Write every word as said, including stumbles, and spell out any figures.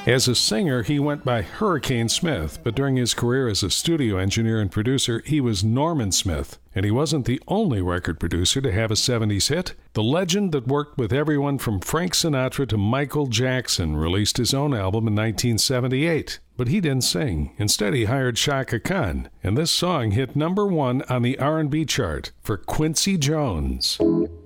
As a singer, he went by Hurricane Smith, but during his career as a studio engineer and producer, he was Norman Smith. And he wasn't the only record producer to have a seventies hit. The legend that worked with everyone from Frank Sinatra to Michael Jackson released his own album in nineteen seventy-eight. But he didn't sing. Instead, he hired Chaka Khan, and this song hit number one on the R and B chart for Quincy Jones.